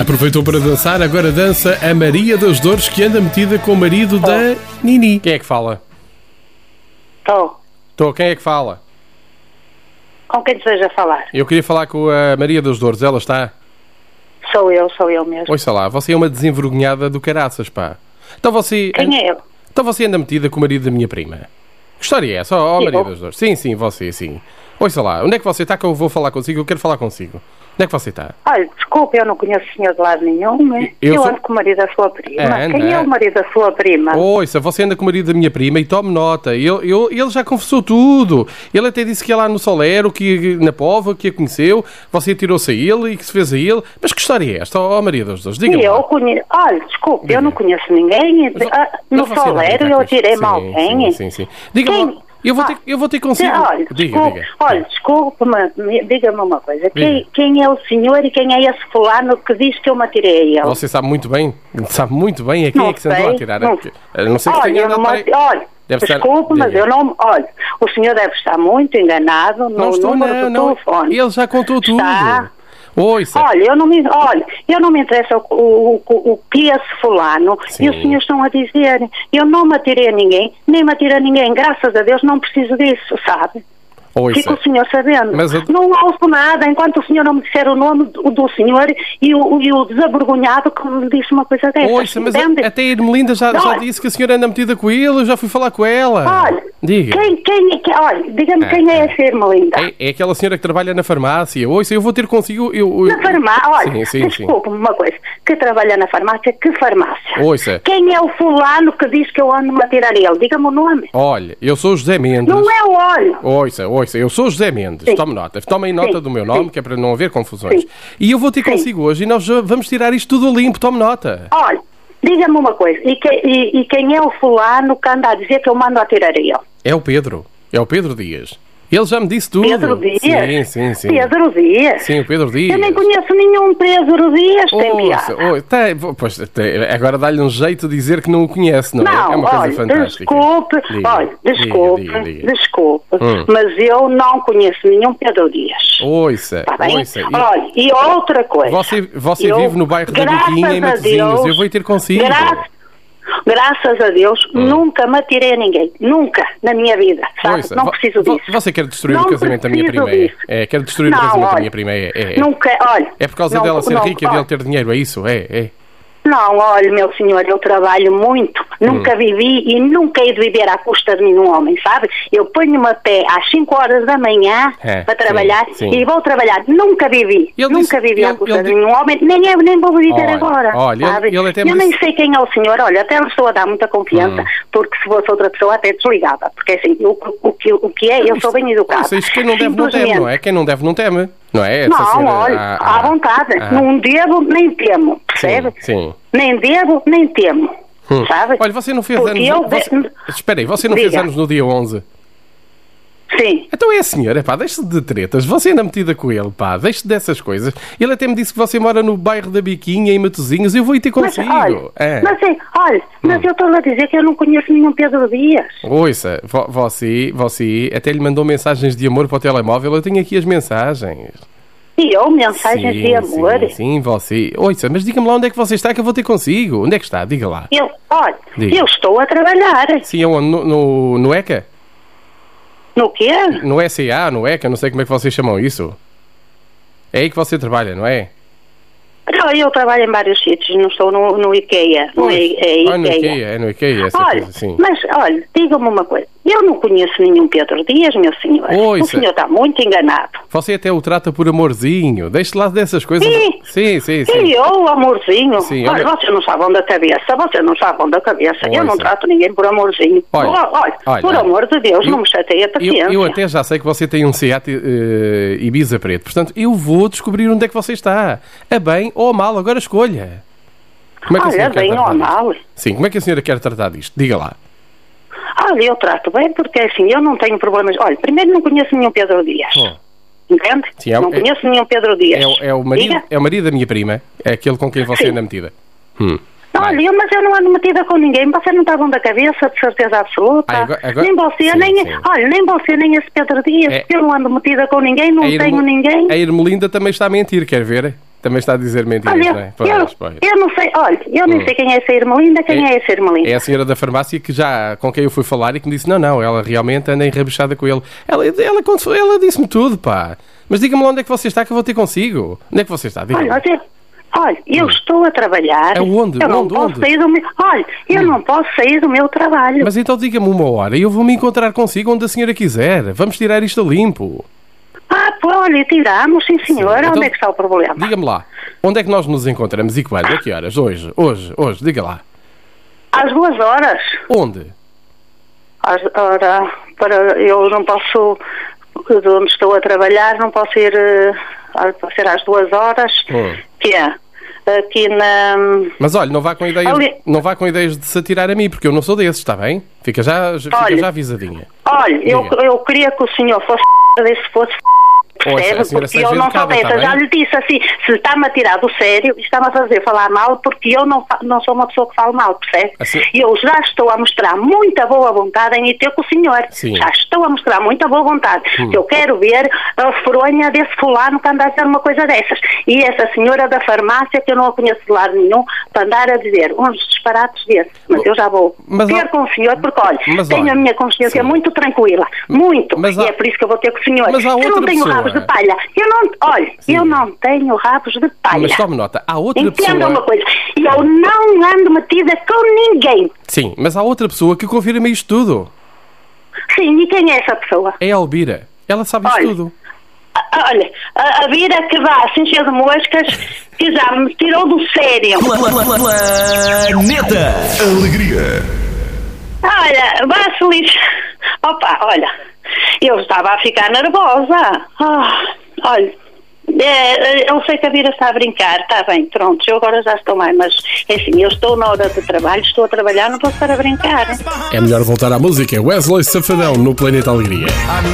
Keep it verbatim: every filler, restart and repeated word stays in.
Aproveitou para dançar, agora dança a Maria das Dores, que anda metida com o marido oh. da Nini. Quem é que fala? Estou. Estou, quem é que fala? Com quem deseja falar? Eu queria falar com a Maria das Dores, ela está? Sou eu, sou eu mesmo. Ouça lá, você é uma desenvergonhada do caraças, pá. Então você... Quem é eu? Então você anda metida com o marido da minha prima. Que história é essa? Ó, oh, Maria das Dores. Sim, sim, você, sim. Ouça lá, onde é que você está que eu vou falar consigo? Eu quero falar consigo. Onde é que você está? Olha, desculpe, eu não conheço o senhor de lado nenhum, mas eu, eu sou... ando com o marido da sua prima. É, Quem é o marido da sua prima? Ouça, você anda com o marido da minha prima e tome nota. Ele, ele, ele já confessou tudo. Ele até disse que ia lá no Solero, que na Póvoa, que a conheceu. Você atirou-se a ele e que se fez a ele. Mas que história é esta, ó oh, Maria das Dores? Diga-me. Eu conheço... Olha, desculpe, Diga. eu não conheço ninguém. Mas, ah, no Solero eu atirei-me alguém. Sim, sim, sim. Diga-me. Eu vou, ter, eu vou ter consigo... Olha, diga, desculpe, diga. olha, desculpe, mas diga-me uma coisa. Quem, quem é o senhor e quem é esse fulano que diz que eu me atirei a ele? Você sabe muito bem, sabe muito bem a quem não é que se andou a atirar. Não, a não sei que olha, tenha não para... olha deve desculpe, estar... mas eu não... Olha, o senhor deve estar muito enganado no não estou, número não, do não, telefone. Ele já contou tudo. Está... Ouça. Olha, eu não me, olha, eu não me interessa o, o, o, o que esse fulano Sim. e os senhores estão a dizer. Eu não me atirei a ninguém, nem me atirei a ninguém. Graças a Deus não preciso disso, sabe? Ouça. Fica o senhor sabendo. Mas eu... Não ouço nada enquanto o senhor não me disser o nome do, do senhor e o, e o desavergonhado que me disse uma coisa dessa. Ouça, mas a, até a Irmelinda já, já disse que a senhora anda metida com ele, eu já fui falar com ela. Olha, diga. Quem, quem é que... Olha, diga-me ah, quem é essa Irmelinda. É, é aquela senhora que trabalha na farmácia. Ouça, eu vou ter consigo... Eu, eu... Na farmácia? Olha, sim, sim, desculpe-me uma coisa. Que trabalha na farmácia, que farmácia? Ouça. Quem é o fulano que diz que eu ando-me a tirar ele? Diga-me o nome. Olha, eu sou José Mendes. Não é o olho. Ouça, ouça, eu sou José Mendes. Sim. Tome nota. Tomem nota Sim. do meu nome, Sim. que é para não haver confusões. Sim. E eu vou ter Sim. consigo hoje e nós vamos tirar isto tudo limpo. Tome nota. Olha, diga-me uma coisa. E, que, e, e quem é o fulano que anda a dizer que eu mando a tirar ele? É o Pedro. É o Pedro Dias. Ele já me disse tudo. Pedro Dias? Sim, sim, sim. Pedro Dias? Sim, o Pedro Dias. Eu nem conheço nenhum Pedro Dias, tem oh, piada. Oh, tá, pois, tá, agora dá-lhe um jeito de dizer que não o conhece, não, não é? É uma olha, coisa fantástica. Desculpe, diga, olha, desculpe, diga, diga, diga. desculpe, hum. mas eu não conheço nenhum Pedro Dias. Ouça, tá bem? ouça. Olha, e outra coisa. Você, você eu, vive no bairro da Biquinha, em Matosinhos, eu vou ir ter consigo. Graças Graças a Deus, hum. nunca me atirei a ninguém. Nunca, na minha vida, sabe? Ouça, não preciso vo, disso. Você quer destruir não o casamento da minha prima, é? é? Quer destruir não, o casamento olha, da minha prima, é? é, é. Nunca, olha... É por causa não, dela ser não, rica e olha, dele ter dinheiro, é isso? É, é. Não, olha, meu senhor, eu trabalho muito, nunca hum. vivi e nunca hei de viver à custa de nenhum homem, sabe? Eu ponho-me a pé às cinco horas da manhã é, para trabalhar sim, sim. e vou trabalhar. Nunca vivi, ele nunca disse, vivi ele, à custa de nenhum homem, nem, é, nem vou viver olha, agora, olha, sabe? Ele, ele até eu me nem disse... sei quem é o senhor, olha, até lhe estou a dar muita confiança, hum. porque se fosse outra pessoa até desligava, porque assim, o, o, que, o que é, eu sou bem educado. Isso, isso quem não deve não teme, não é? Quem não deve não teme. Não, é? não senhora, olha, ah, à vontade. Ah, não devo nem temo, percebe? Sim, sim. Nem devo, nem temo, hum. sabe? Olha, você não fez Porque anos... Eu... Você... Espera aí, você não Diga. fez anos no dia onze? Sim. Então é a senhora, pá, deixe de tretas. Você anda metida com ele, pá, deixe dessas coisas. Ele até me disse que você mora no bairro da Biquinha, em Matosinhos, eu vou ir ter consigo. Mas, olha, é. mas, olha, mas hum. eu estou a dizer que eu não conheço nenhum Pedro Dias. Ouça, vo você, você até lhe mandou mensagens de amor para o telemóvel, eu tenho aqui as mensagens. E eu, mensagens sim, de amor? Sim, sim, você. Ouça, mas diga-me lá onde é que você está que eu vou ter consigo. Onde é que está? Diga lá. Eu, olha, diga. eu estou a trabalhar. Sim, aonde? No, no, no ECA? No quê? No S A, no ECA, não sei como é que vocês chamam isso. É aí que você trabalha, não é? Não, eu trabalho em vários sítios, não estou no, no IKEA. No I, é IKEA. Ah, no IKEA, é no IKEA, essa olha, coisa assim. Mas, olha, diga-me uma coisa. Eu não conheço nenhum Pedro Dias, meu senhor. Ouça. O senhor está muito enganado. Você até o trata por amorzinho. Deixe lá dessas coisas. Sim, sim, sim. sim. E eu, amorzinho? Sim, olha, olha... vocês não sabem da cabeça, vocês não sabem da cabeça. Ouça. Eu não trato ninguém por amorzinho. Olha, olha, olha por olha, amor de Deus, eu, não me chateie a paciência. Eu, eu até já sei que você tem um Seat uh, Ibiza preto. Portanto, eu vou descobrir onde é que você está. A bem ou a mal, agora escolha. Como é que olha, a bem ou a mal? Sim, como é que a senhora quer tratar disto? Diga lá. Olha, eu trato bem porque assim, eu não tenho problemas. Olha, primeiro não conheço nenhum Pedro Dias. Oh. Entende? Sim, é, não é, conheço nenhum Pedro Dias. É, é, o marido, é o marido da minha prima. É aquele com quem você Sim. anda metida. Hum. Olha, eu, mas eu não ando metida com ninguém. Vocês não estavam da cabeça, de certeza absoluta. Ah, agora, agora... Nem você, sim, nem... Sim. Olha, nem você, nem esse Pedro Dias. É... Eu não ando metida com ninguém, não Irme... tenho ninguém. A Irmelinda também está a mentir, quer ver? Também está a dizer mentiras, olha, não é? Pois, eu, pois. eu não sei, olha, eu nem hum. sei quem é essa Irmelinda, quem é, é essa Irmelinda. É a senhora da farmácia que já, com quem eu fui falar e que me disse, não, não, ela realmente anda enrabixada com ele. Ela, ela, ela, ela disse-me tudo, pá. Mas diga-me lá onde é que você está que eu vou ter consigo. Onde é que você está? Diga-me. Olha, eu, olha, eu hum. estou a trabalhar. Aonde? Eu não onde, posso onde? sair do meu, olha, eu hum. não posso sair do meu trabalho. Mas então diga-me uma hora e eu vou me encontrar consigo onde a senhora quiser. Vamos tirar isto a limpo. Ah, pô, olha, tiramos, sim senhora. Sim. Então, onde é que está o problema? Diga-me lá, onde é que nós nos encontramos e quando? A que horas? Hoje, hoje, hoje, diga lá. Às duas horas. Onde? Às, ora, para, eu não posso, de onde estou a trabalhar, não posso ir, uh, pode ser às duas horas, hum. que é aqui na... Mas olha, não vá com ideias, ali... não vá com ideias de se atirar a mim, porque eu não sou desses, está bem? Fica já, fica olha, já avisadinha. Olha, eu, eu queria que o senhor fosse se fosse percebe? Ouça, porque eu não sou dessa, tá já lhe disse assim, se está-me a tirar do sério, está-me a fazer falar mal, porque eu não, não sou uma pessoa que fala mal, percebe? Assim... Eu já estou a mostrar muita boa vontade em ir ter com o senhor. Sim. Já estou a mostrar muita boa vontade. Hum. Eu quero ver a fronha desse fulano que anda a dizer uma coisa dessas. E essa senhora da farmácia, que eu não a conheço de lado nenhum, para andar a dizer uns disparates desses. Mas eu já vou mas, ter com o senhor, porque olha, mas, tenho olha, a minha consciência sim. muito tranquila. Muito. Mas, e é por isso que eu vou ter com o senhor. Mas eu não tenho rabos de palha. Eu não, olha, sim. eu não tenho rabos de palha. Mas tome nota, há outra Entenda pessoa... Entenda uma coisa, eu não ando metida com ninguém. Sim, mas há outra pessoa que confirma isto tudo. Sim, e quem é essa pessoa? É a Elvira. Ela sabe isto olha, tudo. A, olha, a, a Vira que vá se encher de moscas, que já me tirou do sério. Planeta Alegria. Olha, vá-se lixo. Opa, olha, eu estava a ficar nervosa. Ah, olha, é, eu sei que a Vira está a brincar, está bem, pronto, eu agora já estou mais, mas é assim, eu estou na hora de trabalho, estou a trabalhar, não posso estar a brincar. É melhor voltar à música. Wesley Safadão no Planeta Alegria.